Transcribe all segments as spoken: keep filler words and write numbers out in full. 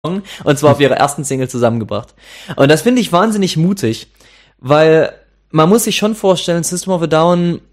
und zwar auf ihrer ersten Single zusammengebracht. Und das finde ich wahnsinnig mutig, weil man muss sich schon vorstellen, System of a Down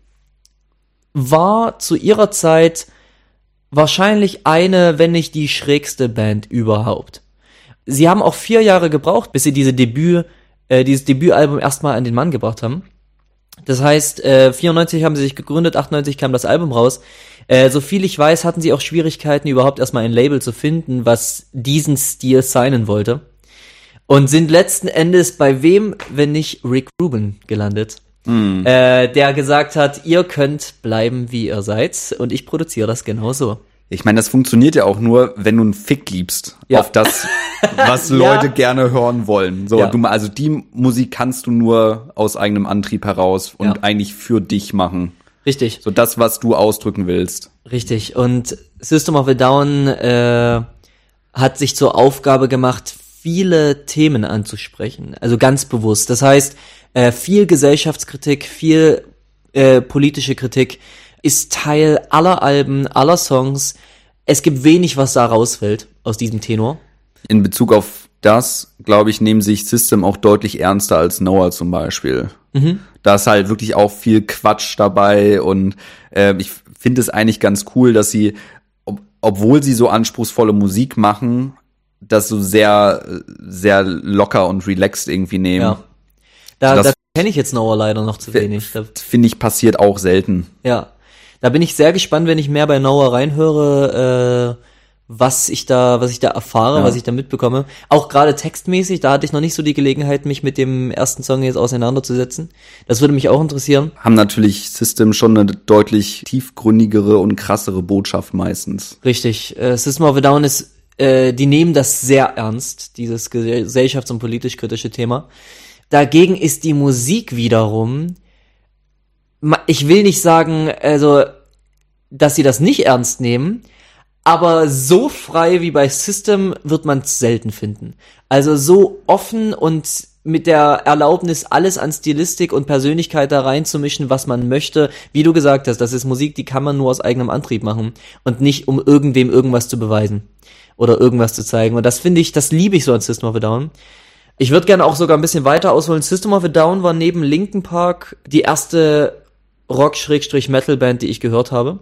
war zu ihrer Zeit wahrscheinlich eine, wenn nicht die schrägste Band überhaupt. Sie haben auch vier Jahre gebraucht, bis sie diese Debüt, äh, dieses Debütalbum erstmal an den Mann gebracht haben. Das heißt, äh, vierundneunzig haben sie sich gegründet, achtundneunzig kam das Album raus. Äh, so viel ich weiß, hatten sie auch Schwierigkeiten, überhaupt erstmal ein Label zu finden, was diesen Stil signen wollte. Und sind letzten Endes bei wem, wenn nicht Rick Rubin, gelandet. Mm. Äh, der gesagt hat, ihr könnt bleiben, wie ihr seid, und ich produziere das genauso. Ich meine, das funktioniert ja auch nur, wenn du einen Fick gibst ja. auf das, was Leute ja. gerne hören wollen. So, ja. du, also die Musik kannst du nur aus eigenem Antrieb heraus und ja. eigentlich für dich machen. Richtig. So das, was du ausdrücken willst. Richtig. Und System of a Down äh, hat sich zur Aufgabe gemacht, viele Themen anzusprechen. Also ganz bewusst. Das heißt, äh, viel Gesellschaftskritik, viel äh, politische Kritik ist Teil aller Alben, aller Songs. Es gibt wenig, was da rausfällt aus diesem Tenor. In Bezug auf das, glaube ich, nehmen sich System auch deutlich ernster als Noah zum Beispiel. Mhm. Da ist halt wirklich auch viel Quatsch dabei und äh, ich finde es eigentlich ganz cool, dass sie, ob, obwohl sie so anspruchsvolle Musik machen, das so sehr, sehr locker und relaxed irgendwie nehmen. Ja. Da, da kenne ich jetzt Noah leider noch zu wenig. Finde ich, passiert auch selten. Ja. Da bin ich sehr gespannt, wenn ich mehr bei Noah reinhöre, äh, was ich da, was ich da erfahre, ja. was ich da mitbekomme. Auch gerade textmäßig, da hatte ich noch nicht so die Gelegenheit, mich mit dem ersten Song jetzt auseinanderzusetzen. Das würde mich auch interessieren. Haben natürlich System schon eine deutlich tiefgründigere und krassere Botschaft meistens. Richtig. Äh, System of a Down ist, äh, die nehmen das sehr ernst, dieses gesellschafts- und politisch-kritische Thema. Dagegen ist die Musik wiederum, ich will nicht sagen, also, dass sie das nicht ernst nehmen, aber so frei wie bei System wird man es selten finden. Also so offen und mit der Erlaubnis, alles an Stilistik und Persönlichkeit da reinzumischen, was man möchte. Wie du gesagt hast, das ist Musik, die kann man nur aus eigenem Antrieb machen und nicht, um irgendwem irgendwas zu beweisen oder irgendwas zu zeigen. Und das finde ich, das liebe ich so an System of a Down. Ich würde gerne auch sogar ein bisschen weiter ausholen. System of a Down war neben Linkin Park die erste Rock-Metal-Band, die ich gehört habe.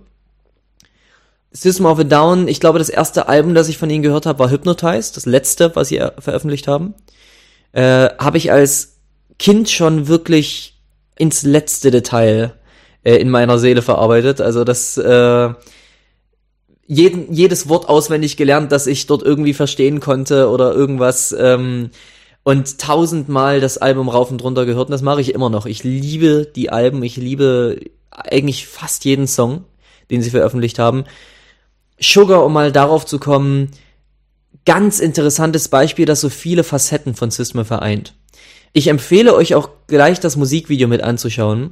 System of a Down, ich glaube, das erste Album, das ich von ihnen gehört habe, war Hypnotize, das letzte, was sie veröffentlicht haben. Äh, habe ich als Kind schon wirklich ins letzte Detail äh, in meiner Seele verarbeitet. Also das äh, jeden, jedes Wort auswendig gelernt, das ich dort irgendwie verstehen konnte oder irgendwas ähm, und tausendmal das Album rauf und runter gehört und das mache ich immer noch. Ich liebe die Alben, ich liebe eigentlich fast jeden Song, den sie veröffentlicht haben. Sugar, um mal darauf zu kommen, ganz interessantes Beispiel, das so viele Facetten von System vereint. Ich empfehle euch auch gleich das Musikvideo mit anzuschauen.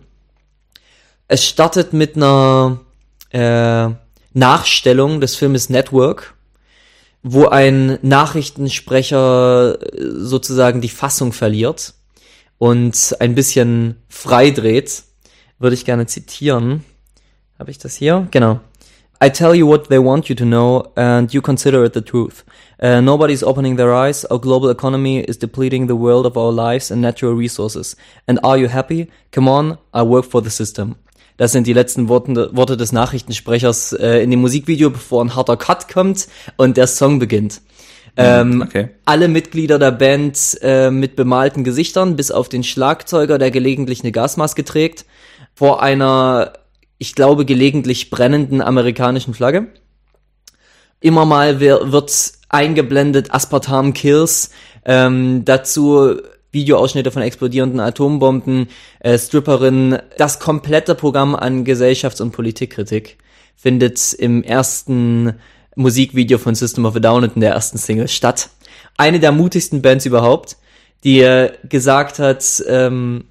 Es startet mit einer äh, Nachstellung des Filmes Network, wo ein Nachrichtensprecher sozusagen die Fassung verliert und ein bisschen freidreht. Würde ich gerne zitieren. Habe ich das hier? Genau. I tell you what they want you to know and you consider it the truth. Uh, nobody's opening their eyes. Our global economy is depleting the world of our lives and natural resources. And are you happy? Come on, I work for the system. Das sind die letzten Worte, Worte des Nachrichtensprechers äh, in dem Musikvideo, bevor ein harter Cut kommt und der Song beginnt. Ähm, okay. Alle Mitglieder der Band äh, mit bemalten Gesichtern, bis auf den Schlagzeuger, der gelegentlich eine Gasmaske trägt, vor einer, ich glaube, gelegentlich brennenden amerikanischen Flagge. Immer mal wird eingeblendet Aspartam Kills, ähm, dazu Videoausschnitte von explodierenden Atombomben, äh, Stripperinnen. Das komplette Programm an Gesellschafts- und Politikkritik findet im ersten Musikvideo von System of a Down und in der ersten Single statt. Eine der mutigsten Bands überhaupt, die äh, gesagt hat, ähm,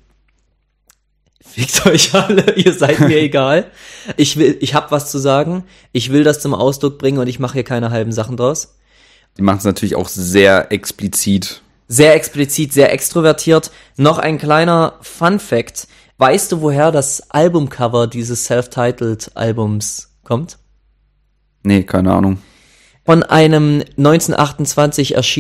fickt euch alle, ihr seid mir egal. Ich will, ich hab was zu sagen, ich will das zum Ausdruck bringen und ich mache hier keine halben Sachen draus. Die machen es natürlich auch sehr explizit. Sehr explizit, sehr extrovertiert. Noch ein kleiner Fun-Fact. Weißt du, woher das Albumcover dieses Self-Titled-Albums kommt? Nee, keine Ahnung. Von einem neunzehnhundertachtundzwanzig erschienenen